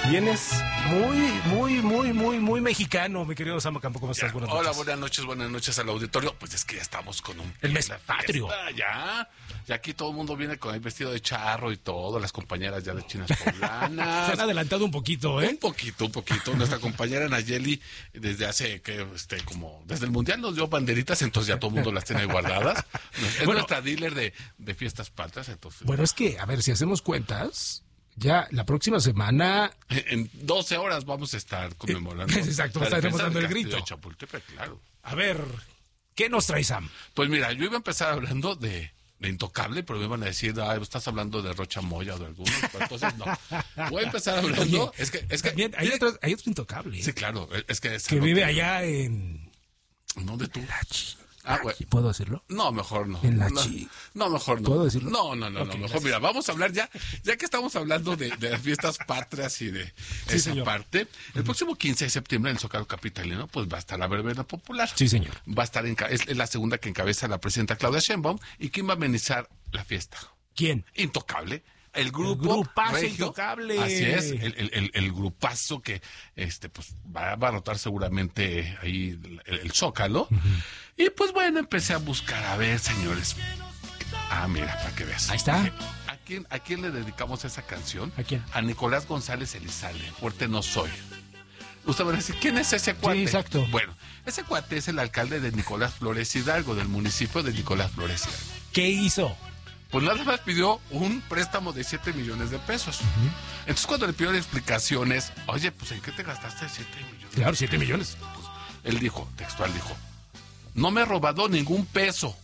Vienes muy mexicano, mi querido Samo Campo. ¿Cómo estás? Buenas noches. Hola, buenas noches al auditorio. Pues es que ya estamos con el mes patrio. Ya aquí todo el mundo viene con el vestido de charro y todo, las compañeras ya de chinas poblanas. Se han adelantado un poquito, ¿eh? Un poquito. Nuestra compañera Nayeli, desde hace como desde el Mundial nos dio banderitas, entonces ya todo el mundo las tiene guardadas. Es nuestra dealer de fiestas patrias, entonces. Bueno, es que, a ver, si hacemos cuentas, ya la próxima semana... En 12 horas vamos a estar conmemorando. Exacto, estaremos dando el grito. De Chapultepec, claro. A ver, ¿qué nos trae, Sam? Pues mira, yo iba a empezar hablando de Intocable, pero me iban a decir, estás hablando de Rocha Moya o de algunos, entonces no. Voy a empezar hablando... Oye, es que también hay otro Intocable. Sí, claro, es que... Que vive allá en... ¿Dónde tú? Bueno. ¿Puedo decirlo? No, mejor no. En la No, mejor no. ¿Puedo decirlo? No, Okay, mejor. Gracias. Mira, vamos a hablar ya que estamos hablando de las fiestas patrias y de Sí, esa señor. parte. El próximo 15 de septiembre en el Zócalo capitalino, pues va a estar la verbena popular. Sí, señor. Va a estar es la segunda que encabeza la presidenta Claudia Sheinbaum. ¿Y quién va a amenizar la fiesta? ¿Quién? Intocable. El grupazo regio, Intocable. Así es, el grupazo que pues va a abarrotar seguramente ahí el Zócalo. Y pues bueno, empecé a buscar, a ver, señores. Mira, para que veas. Ahí está. ¿A quién le dedicamos esa canción? ¿A quién? A Nicolás González Elizalde, Fuerte no soy. Usted va a decir, ¿quién es ese cuate? Sí, exacto. Bueno, ese cuate es el alcalde de Nicolás Flores Hidalgo, del municipio de Nicolás Flores Hidalgo. ¿Qué hizo? Pues nada más pidió un préstamo de 7 millones de pesos. Entonces cuando le pidió explicaciones, oye, pues ¿en qué te gastaste 7 millones? Claro, 7 millones. Pues, él dijo, textual dijo, no me he robado ningún peso.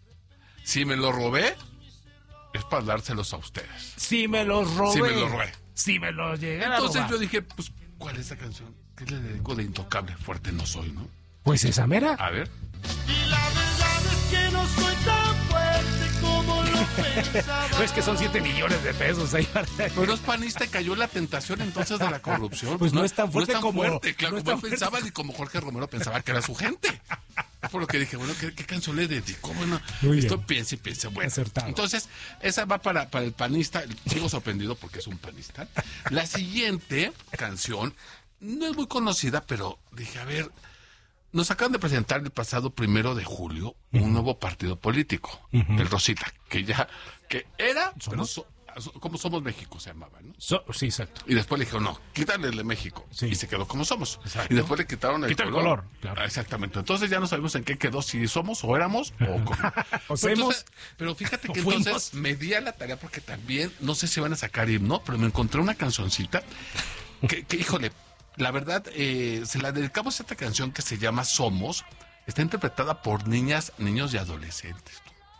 Si me lo robé, es para dárselos a ustedes. Si me los robé. Si me lo robé. Si me los llegué a Entonces robar. yo dije, pues, ¿cuál es esa canción? ¿Qué le dedico de Intocable? Fuerte no soy, ¿no? Pues esa mera. A ver. Y la verdad es que no soy tan fuerte como lo pensaba. No es que son 7 millones de pesos ahí. Pero es panista y cayó en la tentación entonces de la corrupción. Pues no es tan fuerte como- claro, no es como tan él pensaba ni como Jorge Romero pensaba que era su gente. Por lo que dije, bueno, ¿qué canción le dedicó? Bueno, Muy esto bien. piensa y piensa. Bueno, Acertado. entonces, esa va para el panista. Sigo sorprendido porque es un panista. La siguiente canción no es muy conocida, pero dije, a ver, nos acaban de presentar el pasado 1 de julio un nuevo partido político, el Rosita, que era, pero como Somos México se llamaba, ¿no? Sí, exacto. Y después le dijeron, no, quítale el de México. Sí. Y se quedó como Somos. Exacto. Y después le quitaron el Quita el color. color, claro. Exactamente. Entonces ya no sabemos en qué quedó, si somos o éramos o cómo. O Pero semos, entonces, pero fíjate que o fuimos. entonces me di a la tarea porque también, no sé si van a sacar himno, pero me encontré una cancioncita que híjole, la verdad, se la dedicamos a esta canción que se llama Somos. Está interpretada por niñas, niños y adolescentes.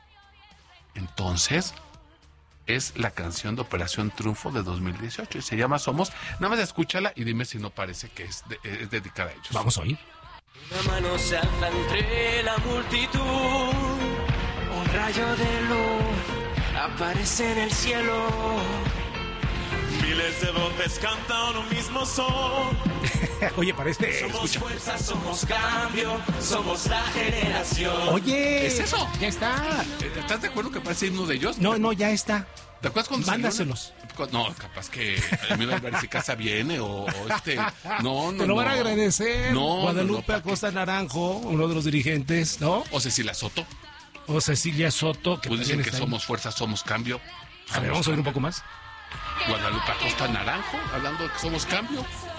Entonces, es la canción de Operación Triunfo de 2018 y se llama Somos. Nada más escúchala y dime si no parece que es dedicada a ellos. Vamos a oír. Una mano se alza entre la multitud, un rayo de luz aparece en el cielo. Miles de voces cantan un mismo son. Oye, parece. Somos Escucha. fuerza, somos cambio, somos la generación. Oye. ¿Es eso? Ya está. ¿Estás de acuerdo que parece himno de ellos? No, ya está. ¿Te acuerdas cuando Mándaselos. No, capaz que a mí va a ver si casa viene o No, Te lo van a no. agradecer. No, Guadalupe no, Acosta Naranjo, uno de los dirigentes, ¿no? O Cecilia Soto, O Cecilia Soto, que pues dicen también que está ahí. somos fuerza, somos cambio. A ver, vamos a oír un poco más. Guadalupe Acosta Naranjo, hablando de que somos cambio.